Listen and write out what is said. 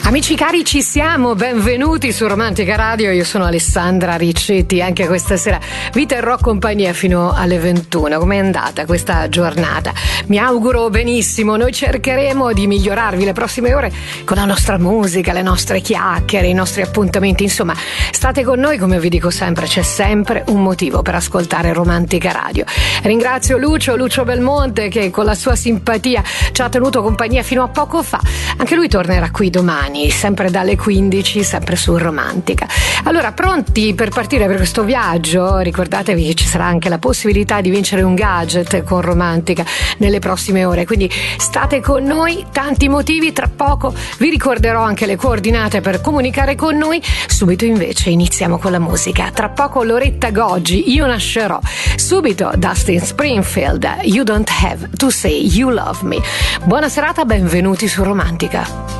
Amici cari, ci siamo, benvenuti su Romantica Radio. Io sono Alessandra Riccetti, anche questa sera vi terrò compagnia fino alle 21. Com'è andata questa giornata? Mi auguro benissimo. Noi cercheremo di migliorarvi le prossime ore con la nostra musica, le nostre chiacchiere, i nostri appuntamenti. Insomma, state con noi, come vi dico sempre, c'è sempre un motivo per ascoltare Romantica Radio. Ringrazio Lucio Belmonte, che con la sua simpatia ci ha tenuto compagnia fino a poco fa. Anche lui tornerà qui domani, sempre dalle 15, sempre su Romantica. Allora, pronti per partire per questo viaggio? Ricordatevi che ci sarà anche la possibilità di vincere un gadget con Romantica nelle prossime ore, quindi state con noi. Tanti motivi, tra poco vi ricorderò anche le coordinate per comunicare con noi. Subito invece iniziamo con la musica. Tra poco Loretta Goggi, Io nascerò. Subito Dustin Springfield, You don't have to say you love me. Buona serata, benvenuti su Romantica.